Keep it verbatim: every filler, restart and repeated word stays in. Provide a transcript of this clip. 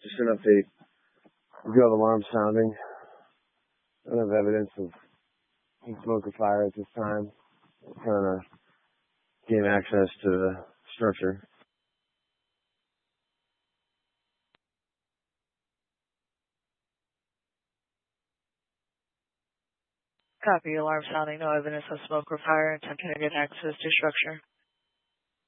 Just an update. We do have alarm sounding. I don't have evidence of smoke or fire at this time. We're trying to gain access to the structure. Copy. Alarm sounding. No evidence of smoke or fire. Attempting to get access to structure.